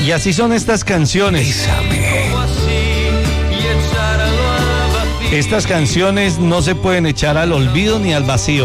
Y así son estas canciones. Estas canciones no se pueden echar al olvido ni al vacío.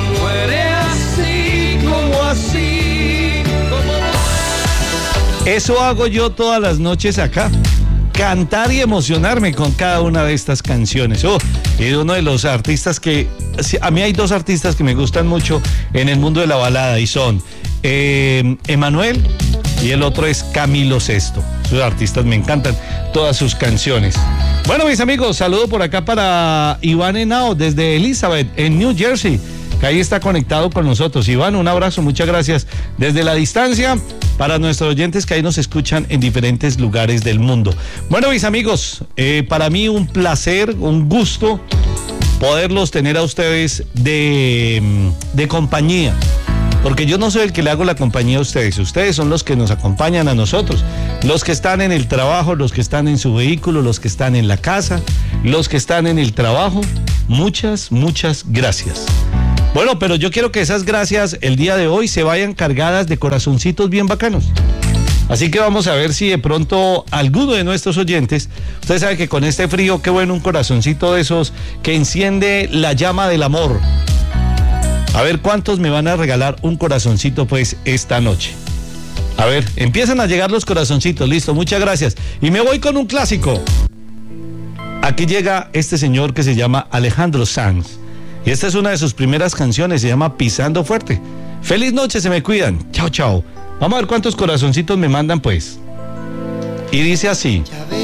Eso hago yo todas las noches acá. Cantar y emocionarme con cada una de estas canciones. Y uno de los artistas que... A mí hay dos artistas que me gustan mucho en el mundo de la balada y son Emanuel y el otro es Camilo Sesto. Sus artistas me encantan, todas sus canciones. Bueno, mis amigos, saludo por acá para Iván Henao desde Elizabeth, en New Jersey, que ahí está conectado con nosotros. Iván, un abrazo, muchas gracias desde la distancia para nuestros oyentes que ahí nos escuchan en diferentes lugares del mundo. Bueno, mis amigos, para mí un placer, un gusto poderlos tener a ustedes de compañía. Porque yo no soy el que le hago la compañía a ustedes. Ustedes son los que nos acompañan a nosotros. Los que están en el trabajo, los que están en su vehículo, los que están en la casa, los que están en el trabajo. Muchas, muchas gracias. Bueno, pero yo quiero que esas gracias el día de hoy se vayan cargadas de corazoncitos bien bacanos. Así que vamos a ver si de pronto alguno de nuestros oyentes, usted sabe que con este frío, qué bueno un corazoncito de esos que enciende la llama del amor. A ver cuántos me van a regalar un corazoncito pues esta noche. A ver, empiezan a llegar los corazoncitos, listo, muchas gracias. Y me voy con un clásico. Aquí llega este señor que se llama Alejandro Sanz. Y esta es una de sus primeras canciones, se llama Pisando Fuerte. Feliz noche, se me cuidan. Chao, chao. Vamos a ver cuántos corazoncitos me mandan pues. Y dice así.